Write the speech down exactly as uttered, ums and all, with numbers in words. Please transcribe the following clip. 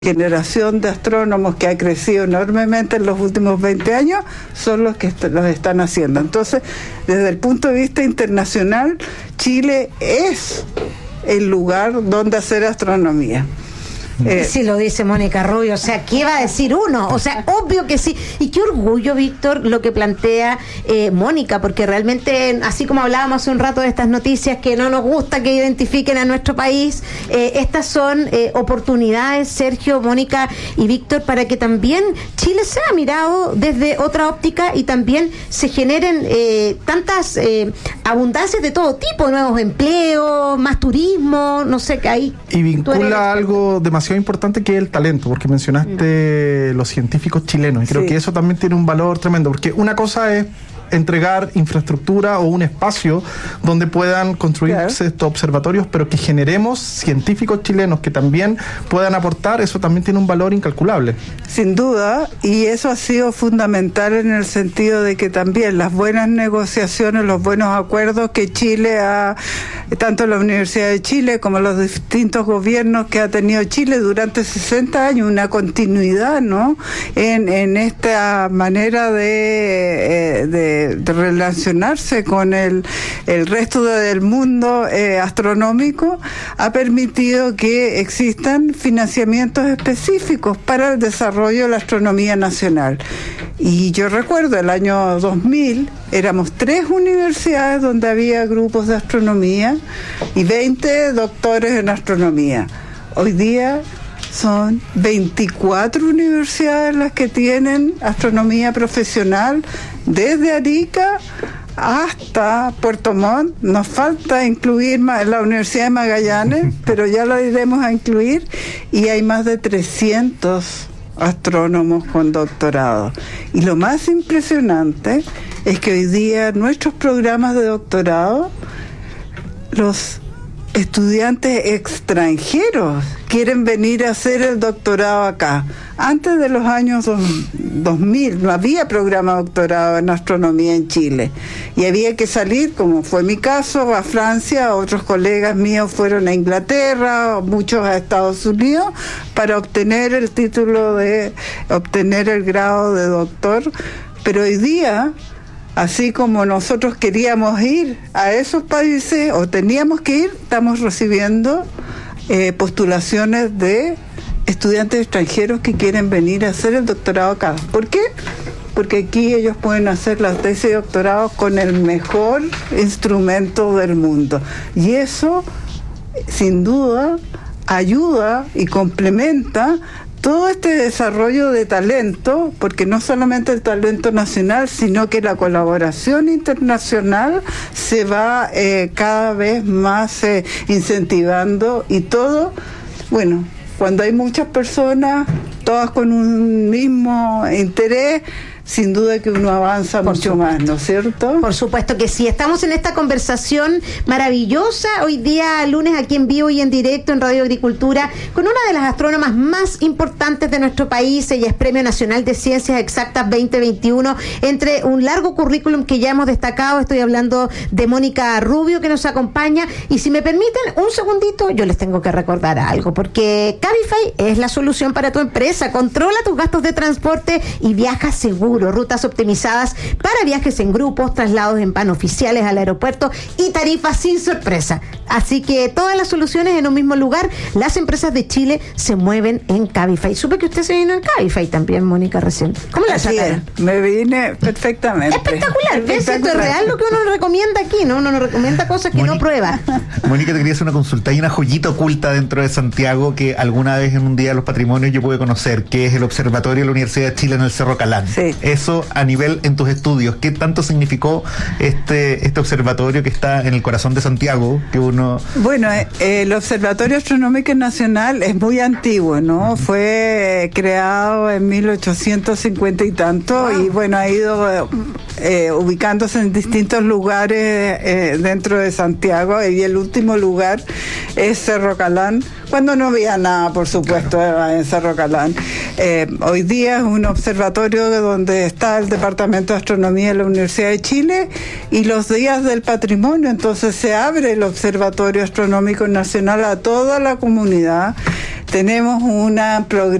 generación de astrónomos que ha crecido enormemente en los últimos veinte años son los que est- los están haciendo. Entonces, desde el punto de vista internacional, Chile es el lugar donde hacer astronomía. Eh, sí, lo dice Mónica Rubio, o sea, ¿qué va a decir uno? O sea, obvio que sí. Y qué orgullo, Víctor, lo que plantea eh, Mónica, porque realmente, así como hablábamos hace un rato de estas noticias que no nos gusta que identifiquen a nuestro país, eh, estas son eh, oportunidades, Sergio, Mónica y Víctor, para que también Chile sea mirado desde otra óptica y también se generen eh, tantas eh, abundancias de todo tipo, nuevos empleos, más turismo, no sé, que ahí... Y vincula algo demasiado importante que es el talento, porque mencionaste mm. los científicos chilenos, y creo sí. que eso también tiene un valor tremendo, porque una cosa es entregar infraestructura o un espacio donde puedan construirse claro. estos observatorios, pero que generemos científicos chilenos que también puedan aportar, eso también tiene un valor incalculable. Sin duda, y eso ha sido fundamental en el sentido de que también las buenas negociaciones, los buenos acuerdos que Chile ha, tanto la Universidad de Chile como los distintos gobiernos que ha tenido Chile durante sesenta años, una continuidad, ¿no? En, en esta manera de, de de relacionarse con el, el resto del mundo eh, astronómico, ha permitido que existan financiamientos específicos para el desarrollo de la astronomía nacional. Y yo recuerdo el año dos mil, éramos tres universidades donde había grupos de astronomía y veinte doctores en astronomía. Hoy día son veinticuatro universidades las que tienen astronomía profesional, desde Arica hasta Puerto Montt. Nos falta incluir la Universidad de Magallanes, pero ya la iremos a incluir, y hay más de trescientos astrónomos con doctorado. Y lo más impresionante es que hoy día nuestros programas de doctorado, los estudiantes extranjeros quieren venir a hacer el doctorado acá. Antes de los años dos mil no había programa de doctorado en astronomía en Chile y había que salir, como fue mi caso, a Francia. Otros colegas míos fueron a Inglaterra, muchos a Estados Unidos, para obtener el título de obtener el grado de doctor. Pero hoy día, así como nosotros queríamos ir a esos países, o teníamos que ir, estamos recibiendo eh, postulaciones de estudiantes extranjeros que quieren venir a hacer el doctorado acá. ¿Por qué? Porque aquí ellos pueden hacer la tesis de doctorado con el mejor instrumento del mundo. Y eso, sin duda, ayuda y complementa todo este desarrollo de talento, porque no solamente el talento nacional, sino que la colaboración internacional se va eh, cada vez más eh, incentivando, y todo, bueno, cuando hay muchas personas, todas con un mismo interés, sin duda que uno avanza Por mucho supuesto. más, ¿no es cierto? Por supuesto que sí. Estamos en esta conversación maravillosa hoy día, lunes, aquí en vivo y en directo en Radio Agricultura, con una de las astrónomas más importantes de nuestro país. Ella es Premio Nacional de Ciencias Exactas veinte veintiuno, entre un largo currículum que ya hemos destacado. Estoy hablando de Mónica Rubio, que nos acompaña. Y si me permiten un segundito, yo les tengo que recordar algo, porque Cabify es la solución para tu empresa. Controla tus gastos de transporte y viaja seguro. Rutas optimizadas para viajes en grupos, traslados en pan oficiales al aeropuerto y tarifas sin sorpresa. Así que todas las soluciones en un mismo lugar. Las empresas de Chile se mueven en Cabify. Supe que usted se vino en Cabify también, Mónica, recién. ¿Cómo la sacaron? Me vine perfectamente. Espectacular. ¿Ves? Esto es real lo que uno recomienda aquí, ¿no? Uno no recomienda cosas que Mónica, no prueba. Mónica, te quería hacer una consulta. Hay una joyita oculta dentro de Santiago que alguna vez en un día de los patrimonios yo pude conocer, que es el Observatorio de la Universidad de Chile en el Cerro Calán. Sí. Eso a nivel en tus estudios, ¿qué tanto significó este este observatorio que está en el corazón de Santiago? Que uno Bueno, eh, el Observatorio Astronómico Nacional es muy antiguo, ¿no? Uh-huh. Fue creado en mil ochocientos cincuenta y tanto, wow. y bueno, ha ido eh, ubicándose en distintos lugares eh, dentro de Santiago, y el último lugar es Cerro Calán, cuando no había nada, por supuesto, claro. en Cerro Calán. Eh, hoy día es un observatorio donde está el Departamento de Astronomía de la Universidad de Chile, y los días del patrimonio, entonces se abre el Observatorio Astronómico Nacional a toda la comunidad. tenemos una programación